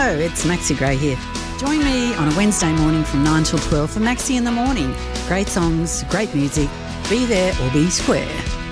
Hello, it's Maxi Gray here. Join me on a Wednesday morning from 9 till 12 for Maxi in the Morning. Great songs, great music. Be there or be square.